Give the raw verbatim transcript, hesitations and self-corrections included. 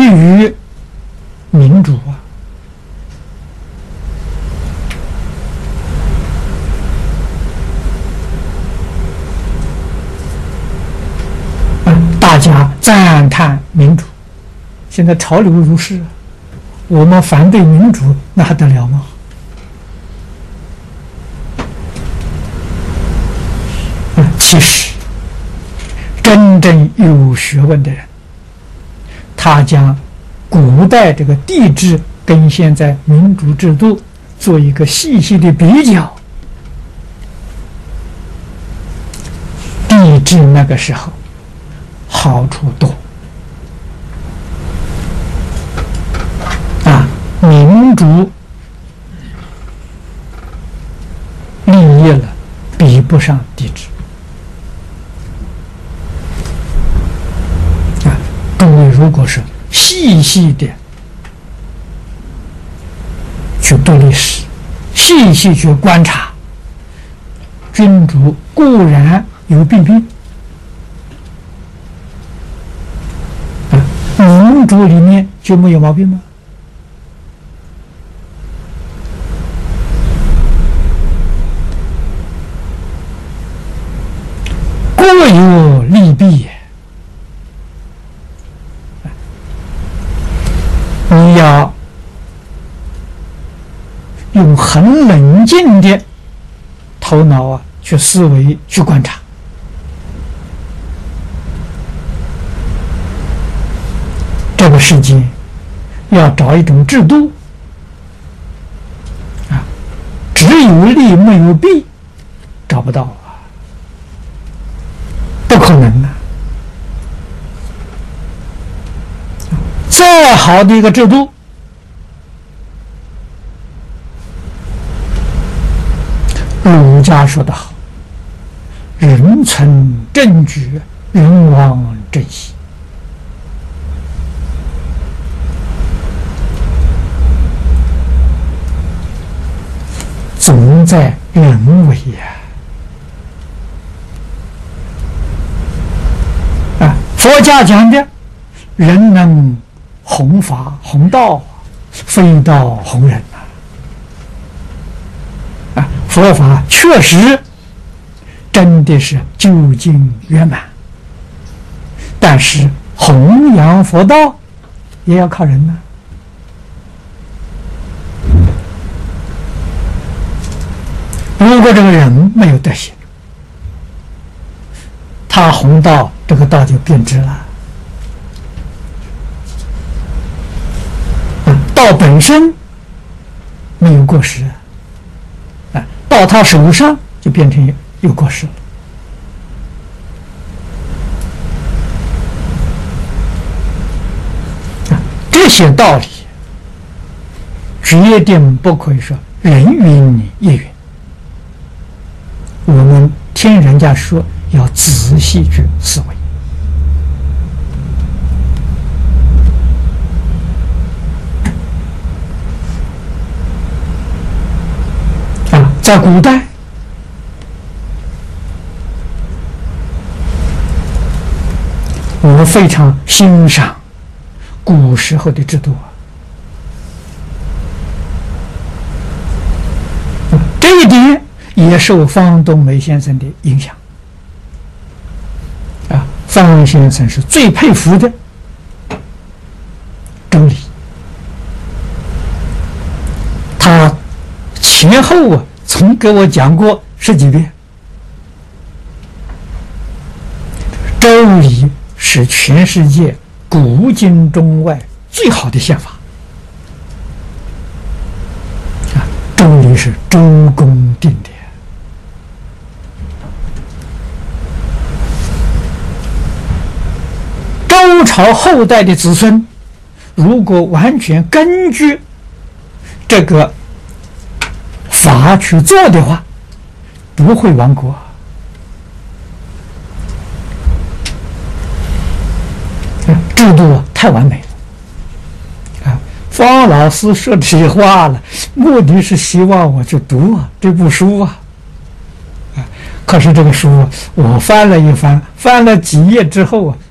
于民主啊。大家赞叹民主，现在潮流如是，我们反对民主，那还得了吗？其实，真正有学问的人，他将古代这个帝制跟现在民主制度做一个细细的比较。帝制那个时候好处多啊，民主利益了比不上帝制啊。各位如果是细细的去读历史，细细去观察，君主固然有弊病，民主里面就没有毛病吗？各有利弊，你要用很冷静的头脑啊去思维去观察。这个世界要找一种制度啊，只有利没有弊，找不到啊，不可能啊！再好的一个制度，儒家说得好：“人存正矩，人亡正习。”总在人为呀！啊，佛家讲的“人能弘法弘道，非道弘人”啊，佛法确实真的是究竟圆满，但是弘扬佛道也要靠人呢。如果这个人没有德行，他弘道，这个道就变质了。道本身没有过失，啊，到他手上就变成有过失了。啊，这些道理决定不可以说人云亦云。我们听人家说，要仔细去思维。啊，在古代，我们非常欣赏古时候的制度啊。这一点也受方东梅先生的影响啊，方先生是最佩服的周礼，他前后啊曾给我讲过十几遍。周礼是全世界古今中外最好的宪法啊，周礼是周公定的。周朝后代的子孙，如果完全根据这个法去做的话，不会亡国。制度太完美了啊！方老师说这些话了，目的是希望我去读啊这部书啊。啊，可是这个书我翻了一翻，翻了几页之后啊。